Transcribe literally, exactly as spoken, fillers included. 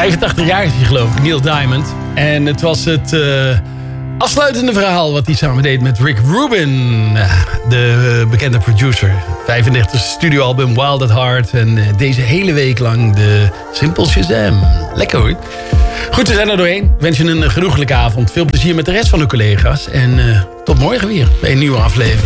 vijfentachtig jaar is hij geloof ik, Neil Diamond. En het was het uh, afsluitende verhaal wat hij samen deed met Rick Rubin. De bekende producer. vijfendertigste studioalbum Wild at Heart. En uh, deze hele week lang de Simple Shazam. Lekker hoor. Goed, we zijn er doorheen. Ik wens je een genoeglijke avond. Veel plezier met de rest van de collega's. En uh, tot morgen weer bij een nieuwe aflevering.